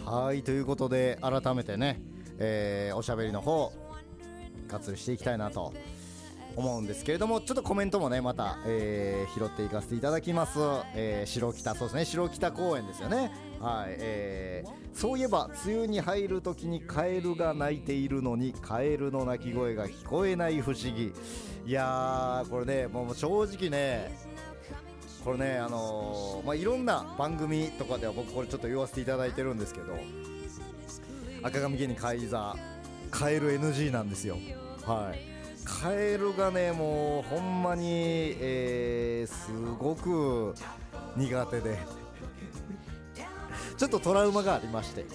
はい、ということで改めてね、おしゃべりの方活用していきたいなと思うんですけれども、ちょっとコメントもねまた、拾っていかせていただきます。白北、そうですね、白北公園ですよね。はい、そういえば梅雨に入るときにカエルが鳴いているのにカエルの鳴き声が聞こえない不思議。いやー、これね、もう正直ね、これね、いろんな番組とかでは僕これちょっと言わせていただいてるんですけど、赤髪芸人カイザーカエル NG なんですよ。はい、カエルがねもうほんまに、すごく苦手でちょっとトラウマがありまして、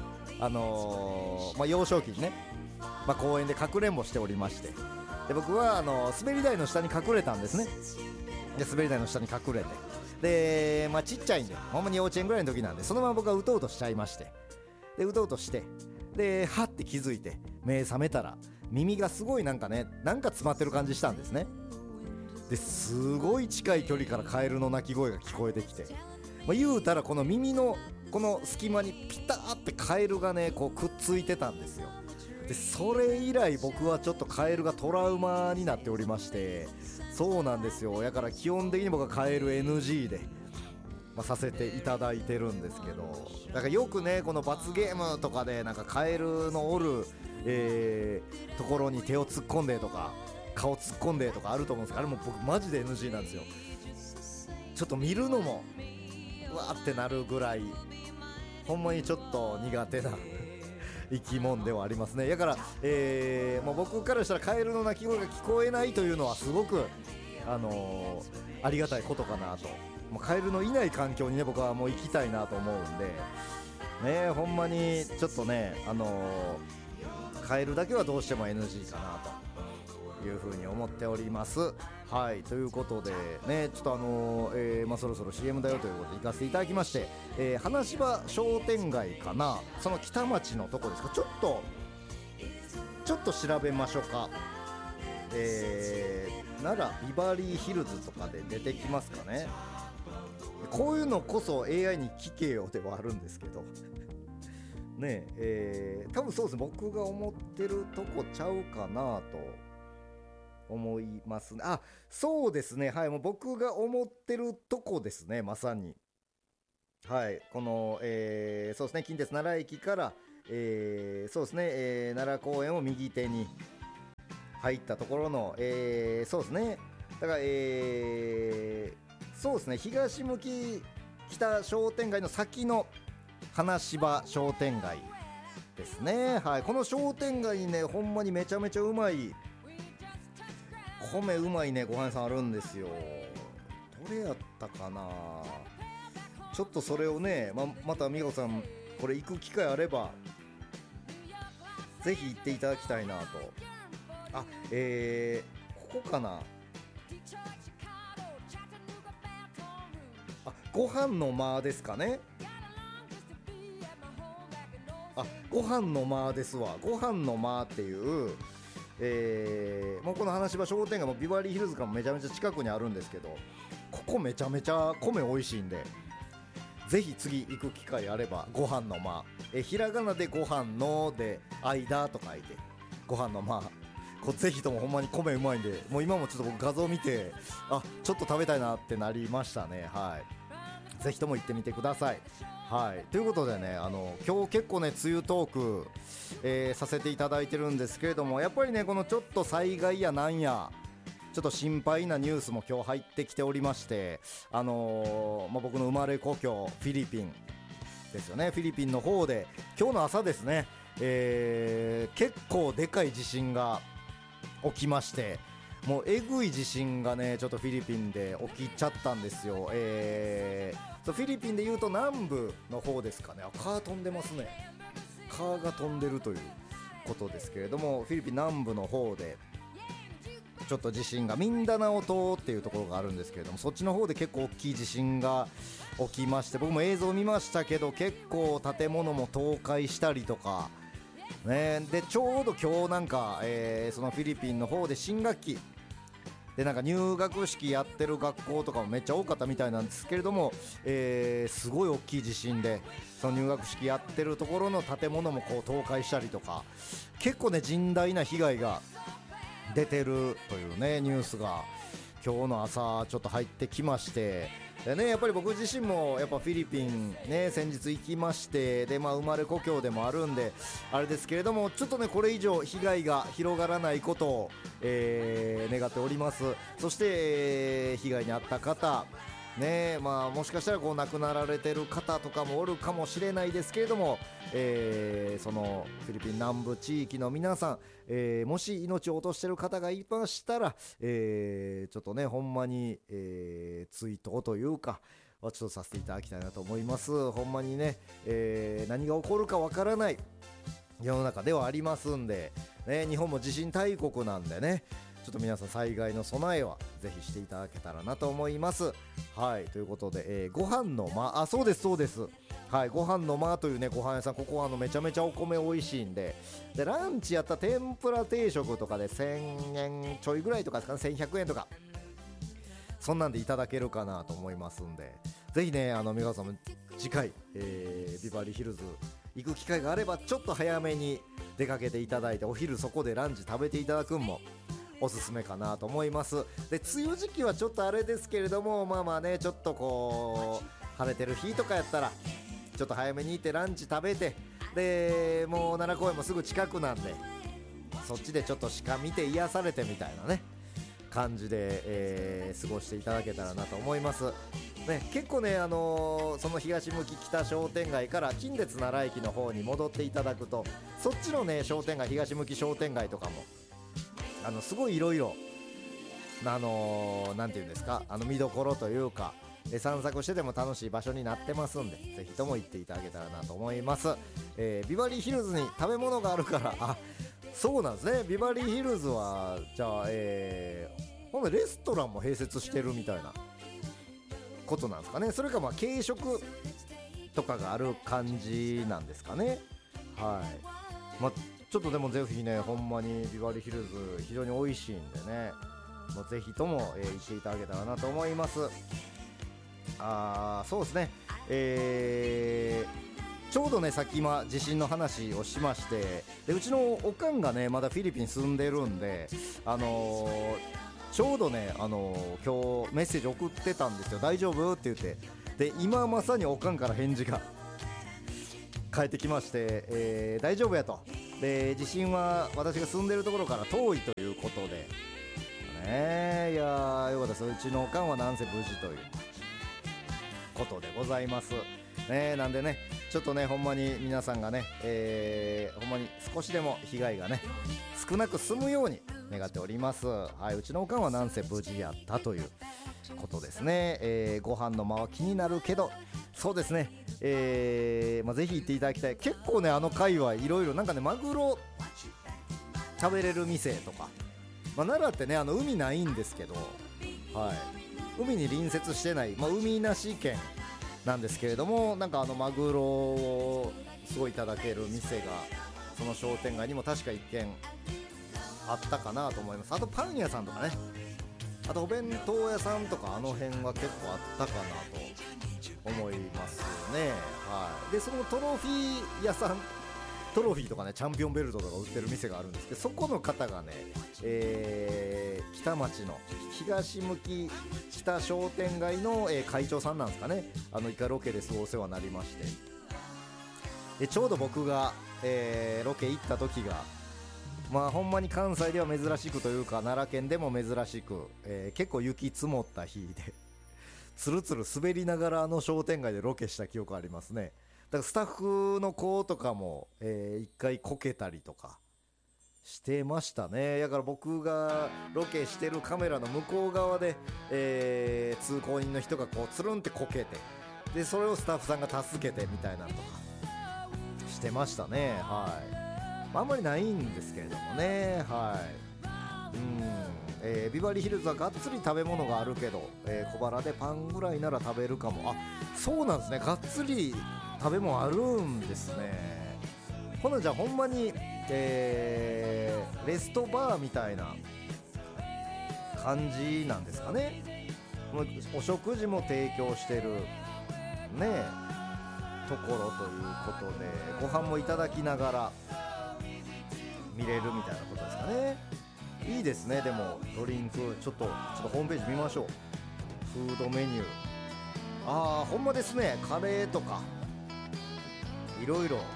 幼少期にね、公園でかくれんぼしておりまして、で僕は滑り台の下に隠れたんですね。で滑り台の下に隠れて、で、ちっちゃいんでほんまに幼稚園ぐらいの時なんで、そのまま僕はうとうとしちゃいまして、でうとうとして、ではって気づいて目覚めたら耳がすごいなんか詰まってる感じしたんですね。ですごい近い距離からカエルの鳴き声が聞こえてきて、言うたらこの耳のこの隙間にピターってカエルがねこうくっついてたんですよ。でそれ以来僕はちょっとカエルがトラウマになっておりまして、そうなんですよ。だから基本的に僕はカエル NG で、させていただいてるんですけど、だからよくねこの罰ゲームとかでなんかカエルのおる、ところに手を突っ込んでとか顔突っ込んでとかあると思うんですけど、あれも僕マジで NG なんですよ。ちょっと見るのもうわーってなるぐらいほんまにちょっと苦手な生き物ではありますね。だから、もう僕からしたらカエルの鳴き声が聞こえないというのはすごく、ありがたいことかなと。もうカエルのいない環境にね僕はもう行きたいなと思うんでね、ほんまにちょっとね、カエルだけはどうしても NG かなというふうに思っております。はい、ということでね、ちょっとそろそろ CM だよということで行かせていただきまして、花芝商店街かな、その北町のとこですか、ちょっと調べましょうか。奈良ビバリーヒルズとかで出てきますかね。こういうのこそ AI に聞けよではあるんですけどねえ、多分そうですね、僕が思ってるとこちゃうかなと思いますね。あ、そうですね、はい、もう僕が思ってるとこですね、まさに。はい、この、そうですね、近鉄奈良駅から、そうですね、奈良公園を右手に入ったところの、そうですね、だから、そうですね、東向き北商店街の先の花芝商店街ですね。はい、この商店街にねほんまにめちゃめちゃうまい米うまいねご飯屋さんあるんですよ。どれやったかな、ちょっとそれをね、また美穂さんこれ行く機会あればぜひ行っていただきたいなと。あ、ここかなあ、ご飯の間ですかね。あ、ご飯の間ですわ。ご飯の間っていう、もうこの花芝商店街もビバリーヒルズからもめちゃめちゃ近くにあるんですけど、ここめちゃめちゃ米美味しいんでぜひ次行く機会あればご飯の間、ひらがなでご飯ので間と書いてご飯の間、こうぜひともほんまに米うまいんで、もう今もちょっと僕画像見てちょっと食べたいなってなりましたね。はい、ぜひとも行ってみてください。はい、ということでね、今日結構ね梅雨トーク、させていただいてるんですけれども、やっぱりねこのちょっと災害やなんやちょっと心配なニュースも今日入ってきておりまして、僕の生まれ故郷フィリピンですよね。フィリピンの方で今日の朝ですね、結構でかい地震が起きまして、もうえぐい地震がねちょっとフィリピンで起きちゃったんですよ。フィリピンでいうと南部の方ですかね。カー飛んでますね。カーが飛んでるということですけれども、フィリピン南部の方でちょっと地震が、ミンダナオ島っていうところがあるんですけれども、そっちの方で結構大きい地震が起きまして、僕も映像見ましたけど結構建物も倒壊したりとかね。でちょうど今日なんか、そのフィリピンの方で新学期でなんか入学式やってる学校とかもめっちゃ多かったみたいなんですけれども、すごい大きい地震でその入学式やってるところの建物もこう倒壊したりとか、結構ね甚大な被害が出てるというねニュースが今日の朝ちょっと入ってきまして、でねやっぱり僕自身もやっぱフィリピンね先日行きまして、で生まれ故郷でもあるんであれですけれども、ちょっとねこれ以上被害が広がらないことを、願っております。そして、被害に遭った方ね、もしかしたらこう亡くなられてる方とかもおるかもしれないですけれども、そのフィリピン南部地域の皆さん、もし命を落としてる方がいましたら、ちょっとねほんまに、追悼というかちょっとさせていただきたいなと思います。ほんまにね、何が起こるかわからない世の中ではありますんで、ね、日本も地震大国なんでね、ちょっと皆さん災害の備えはぜひしていただけたらなと思います。はい、ということで、ご飯の間、そうですそうです、はい、ご飯の間というねご飯屋さん、ここはめちゃめちゃお米美味しいんで、ランチやったら天ぷら定食とかで1000円ちょいぐらいとかですかね、1100円とかそんなんでいただけるかなと思いますんで、ぜひね皆さんも次回、ビバリーヒルズ行く機会があればちょっと早めに出かけていただいて、お昼そこでランチ食べていただくんもおすすめかなと思います。で梅雨時期はちょっとあれですけれども、ねちょっとこう晴れてる日とかやったらちょっと早めに行ってランチ食べて、でもう奈良公園もすぐ近くなんでそっちでちょっと鹿見て癒されてみたいなね感じで、過ごしていただけたらなと思いますね。結構ね、その東向き北商店街から近鉄奈良駅の方に戻っていただくと、そっちのね商店街、東向き商店街とかもすごいいろいろなんていうんですか、見どころというか散策してても楽しい場所になってますんで、ぜひとも行っていただけたらなと思います。ビバリーヒルズに食べ物があるから、そうなんですね、ビバリーヒルズはじゃあ、ほんでレストランも併設してるみたいなことなんですかね。それか軽食とかがある感じなんですかね。はい、ちょっとでもぜひね、ほんまにビバリーヒルズ非常に美味しいんでね、もうぜひとも、行っていただけたらなと思います。そうですね、ちょうどねさっき今地震の話をしまして、でうちのおかんがねまだフィリピン住んでるんで、ちょうどね、今日メッセージ送ってたんですよ、大丈夫って言って。で今まさにおかんから返事が返ってきまして、大丈夫やと。で地震は私が住んでるところから遠いということでね、いやーよかったです。うちのおかんはなんせ無事ということでございますね。なんでねちょっとねほんまに皆さんがね、ほんまに少しでも被害がね少なく済むように願っております。はい、うちのおかんはなんせ無事やったということですね。ご飯の間は気になるけど、そうですね、ぜひ行っていただきたい。結構ね界隈いろいろなんかねマグロ食べれる店とか、奈良ってね海ないんですけど、はい、海に隣接してない、海なし県なんですけれども、なんかマグロをすごいいただける店がその商店街にも確か1軒あったかなと思います。あとパン屋さんとかね、あとお弁当屋さんとか辺は結構あったかなと思いますね。はい、でそのトロフィー屋さん、トロフィーとかねチャンピオンベルトとか売ってる店があるんですけど、そこの方がね、北町の東向き北商店街の、会長さんなんですかね。一回ロケですごいお世話になりまして、でちょうど僕が、ロケ行った時がほんまに関西では珍しくというか奈良県でも珍しく、結構雪積もった日でつるつる滑りながら商店街でロケした記憶ありますね。だからスタッフの子とかも、一回こけたりとかしてましたね。だから僕がロケしてるカメラの向こう側で、通行人の人がこうつるんってこけて、でそれをスタッフさんが助けてみたいなのとかしてましたね。はい、あんまりないんですけれどもね。はい、ビバリーヒルズはがっつり食べ物があるけど、小腹でパンぐらいなら食べるかも。そうなんですね、がっつり食べ物あるんですね。ほなじゃあほんまに、レストバーみたいな感じなんですかね。お食事も提供してるねところということで、ご飯もいただきながら見れるみたいなことですかね。いいですね。でもドリンクちょっとホームページ見ましょう。フードメニュー、ほんまですね。カレーとかいろいろ、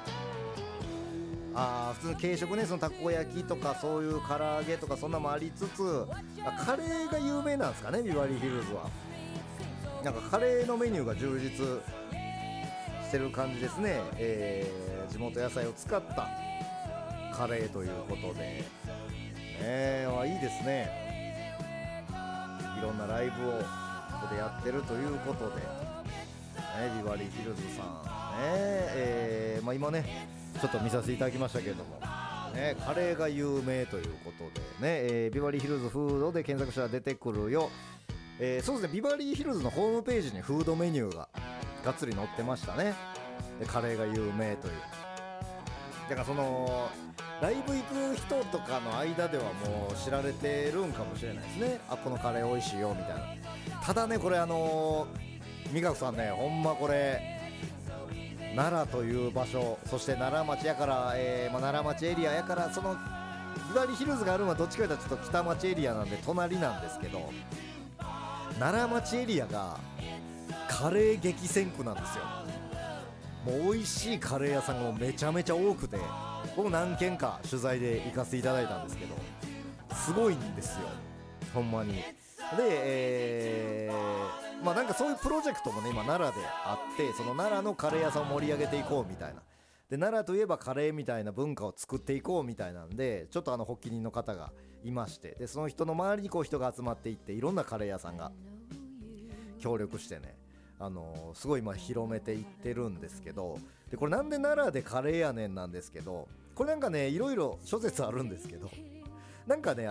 普通の軽食ね、そのたこ焼きとかそういう唐揚げとかそんなもありつつ、カレーが有名なんですかね、ビバリーヒルズは。なんかカレーのメニューが充実してる感じですね。地元野菜を使ったカレーということで、いいですね。いろんなライブをここでやってるということで、ビバリーヒルズさん、今ねちょっと見させていただきましたけれども、カレーが有名ということでね、ビバリーヒルズフードで検索したら出てくるよ。そうですね、ビバリーヒルズのホームページにフードメニューががっつり載ってましたね。でカレーが有名という、だからそのライブ行く人とかの間ではもう知られてるんかもしれないですね。このカレー美味しいよみたいな。ただね、これ味覚さんね、ほんまこれ奈良という場所、そして奈良町やから、奈良町エリアやから、そのビバリーヒルズがあるのはどっちかというとちょっと北町エリアなんで隣なんですけど、奈良町エリアがカレー激戦区なんですよ。もう美味しいカレー屋さんがめちゃめちゃ多くて、僕何軒か取材で行かせていただいたんですけど、すごいんですよほんまに。で、なんかそういうプロジェクトもね今奈良であって、その奈良のカレー屋さんを盛り上げていこうみたいな。で奈良といえばカレーみたいな文化を作っていこうみたいなんで、ちょっと発起人の方がいまして、でその人の周りにこう人が集まっていって、いろんなカレー屋さんが協力してね、すごい今広めていってるんですけど、でこれなんで奈良でカレーやねんなんですけど、これなんかねいろいろ諸説あるんですけど、なんかね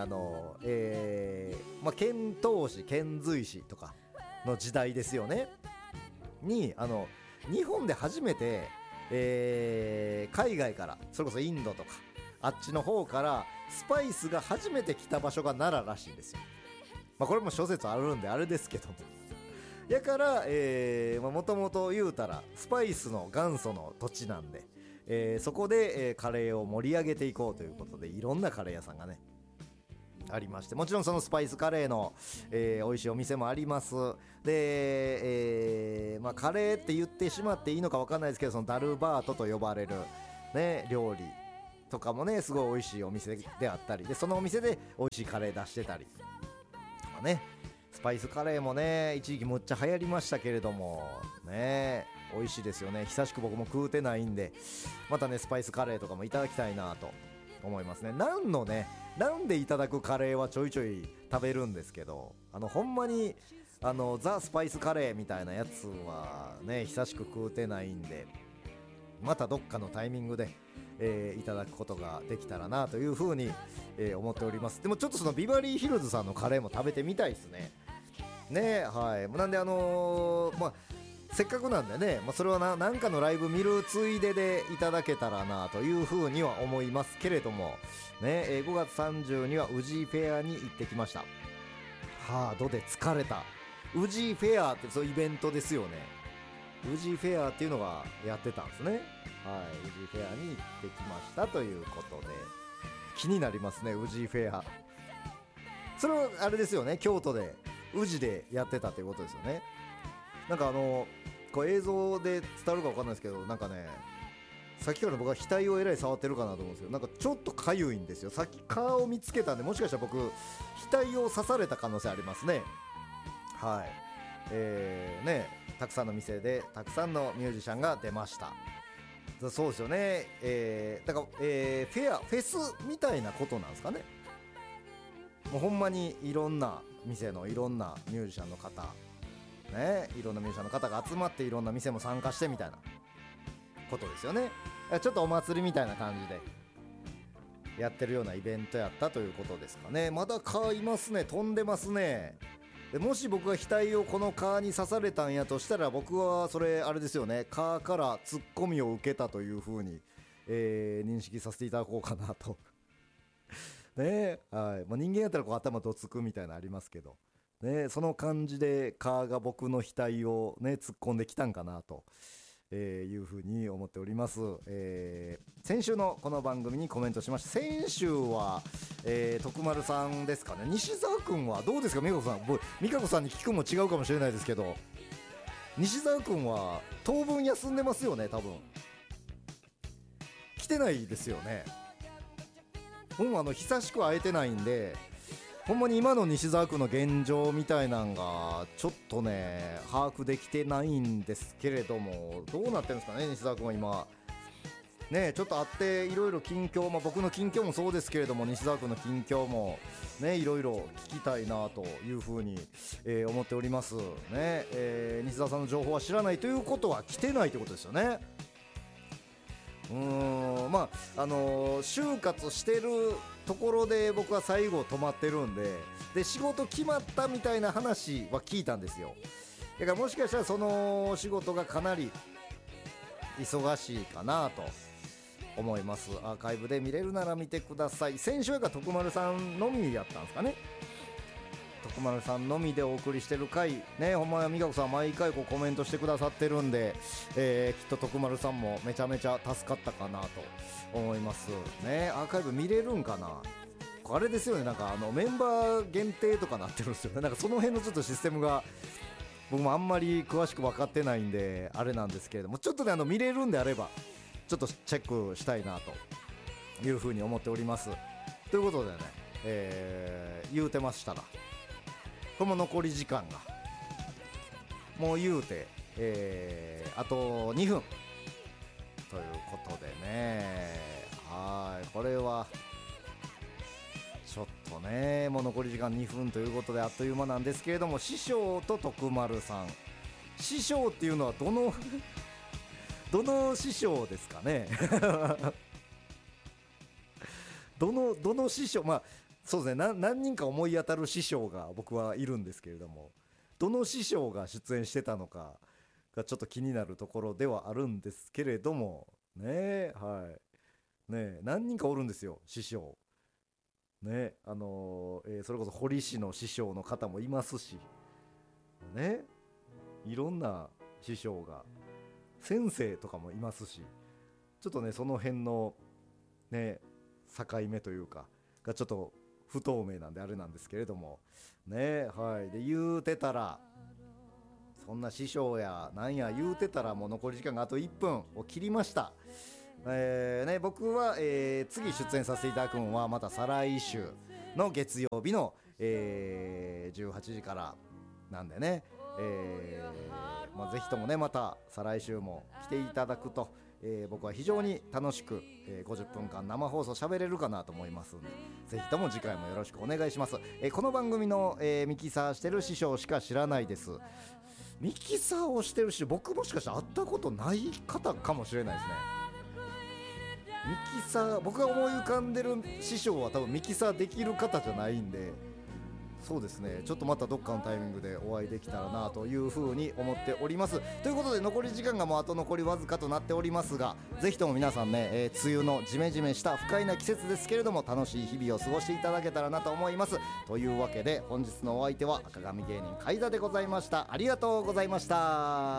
遣唐使遣隋使とかの時代ですよねに、日本で初めて、海外から、それこそインドとかあっちの方からスパイスが初めて来た場所が奈良らしいんですよ。これも諸説あるんであれですけども、やからもともと言うたらスパイスの元祖の土地なんで、そこで、カレーを盛り上げていこうということで、いろんなカレー屋さんがねありまして、もちろんそのスパイスカレーの、美味しいお店もあります。で、カレーって言ってしまっていいのか分かんないですけど、そのダルバートと呼ばれる、ね、料理とかもねすごい美味しいお店であったりで、そのお店で美味しいカレー出してたりとかね、スパイスカレーもね一時期むっちゃ流行りましたけれどもね、美味しいですよね。久しく僕も食うてないんで、またねスパイスカレーとかもいただきたいなと思いますね。なんでいただくカレーはちょいちょい食べるんですけど、ほんまにザ・スパイスカレーみたいなやつはね久しく食うてないんで、またどっかのタイミングで、いただくことができたらなというふうに、思っております。でもちょっとそのビバリーヒルズさんのカレーも食べてみたいですね。はい。なんでせっかくなんでね、それはなんかのライブ見るついででいただけたらなというふうには思いますけれどもね、5月30には宇治フェアに行ってきました。ハードで疲れた。宇治フェアってそういうイベントですよね。宇治フェアっていうのがやってたんですね。はい、宇治フェアに行ってきましたということで、気になりますね、宇治フェア。それはあれですよね、京都で宇治でやってたということですよね。なんかこう映像で伝わるか分かんないですけど、なんかねさっきから僕は額をえらい触ってるかなと思うんですけど、なんかちょっとかゆいんですよ。さっき蚊を見つけたんで、もしかしたら僕額を刺された可能性ありますね。はい、たくさんの店でたくさんのミュージシャンが出ました。そうですよね。だから、フェスみたいなことなんですかね。もうほんまにいろんな店のいろんなミュージシャンの方ね、いろんなミュージシャンの方が集まっていろんな店も参加してみたいなことですよね。ちょっとお祭りみたいな感じでやってるようなイベントやったということですかね。まだ蚊いますね、飛んでますね。でもし僕が額をこの蚊に刺されたんやとしたら、僕はそれあれですよね、蚊からツッコミを受けたという風に、認識させていただこうかなとね、はい、まあ、人間やったらこう頭どつくみたいなのありますけど、ね、その感じでカーが僕の額をね突っ込んできたんかなと、いうふうに思っております。先週のこの番組にコメントしました。先週は、徳丸さんですかね。西澤君はどうですか。美香子さん、美香子さんに聞くも違うかもしれないですけど、西澤君は当分休んでますよね。多分来てないですよね。久しく会えてないんで、ほんまに今の西澤君の現状みたいなんがちょっとね把握できてないんですけれども、どうなってるんですかね。西澤君は今ねちょっと会っていろいろ近況、まあ、僕の近況もそうですけれども、西澤君の近況もねいろいろ聞きたいなというふうに、思っておりますね。西澤さんの情報は知らないということは来てないということですよね。まあ就活してるところで僕は最後止まってるんで、仕事決まったみたいな話は聞いたんですよ。だからもしかしたらその仕事がかなり忙しいかなと思います。アーカイブで見れるなら見てください。先週が徳丸さんのみやったんですかね。徳丸さんのみでお送りしてる回ね、ほんまは美香子さん毎回こうコメントしてくださってるんで、きっと徳丸さんもめちゃめちゃ助かったかなと思いますね。アーカイブ見れるんかな。あれですよね、なんかメンバー限定とかなってるんですよね。なんかその辺のちょっとシステムが僕もあんまり詳しく分かってないんであれなんですけれども、ちょっとね見れるんであればちょっとチェックしたいなというふうに思っております。ということでね、言うてましたらこの残り時間がもう言うて、あと2分ということでね、はい、これはちょっとねもう残り時間2分ということであっという間なんですけれども、師匠と徳丸さん、師匠っていうのはどの師匠ですかねどの師匠、まあそうですね、何人か思い当たる師匠が僕はいるんですけれども、どの師匠が出演してたのかがちょっと気になるところではあるんですけれどもね、はいね、何人かおるんですよ師匠ね。それこそ堀市の師匠の方もいますしね、いろんな師匠が、先生とかもいますし、ちょっとねその辺のね境目というかがちょっと不透明なんであれなんですけれどもね、はい。で言うてたら、そんな師匠やなんや言うてたらもう残り時間があと1分を切りました。僕は、次出演させていただくのはまた再来週の月曜日の、18時からなんでね、ぜひともねまた再来週も来ていただくと、僕は非常に楽しく、50分間生放送喋れるかなと思いますので、ぜひとも次回もよろしくお願いします。この番組の、ミキサーしてる師匠しか知らないです。ミキサーをしてるし、僕もしかしたら会ったことない方かもしれないですね。ミキサー、僕が思い浮かんでる師匠は多分ミキサーできる方じゃないんで、そうですね、ちょっとまたどっかのタイミングでお会いできたらなというふうに思っております。ということで残り時間がもうあと残りわずかとなっておりますが、ぜひとも皆さんね、梅雨のジメジメした不快な季節ですけれども楽しい日々を過ごしていただけたらなと思います。というわけで本日のお相手は赤髪芸人海田でございました。ありがとうございました。